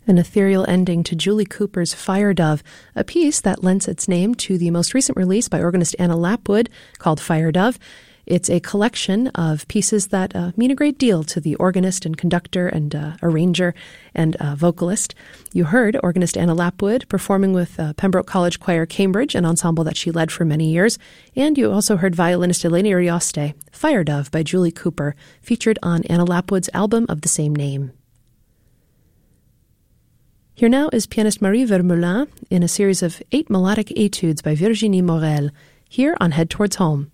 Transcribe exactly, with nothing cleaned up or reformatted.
An ethereal ending to Julie Cooper's Fire Dove, a piece that lends its name to the most recent release by organist Anna Lapwood called Fire Dove. It's a collection of pieces that uh, mean a great deal to the organist and conductor and uh, arranger and uh, vocalist. You heard organist Anna Lapwood performing with uh, Pembroke College Choir Cambridge, an ensemble that she led for many years. And you also heard violinist Eleni Arioste, Fire Dove by Julie Cooper, featured on Anna Lapwood's album of the same name. Here now is pianist Marie Vermeulen in a series of eight melodic etudes by Virginie Morel, here on Head Towards Home.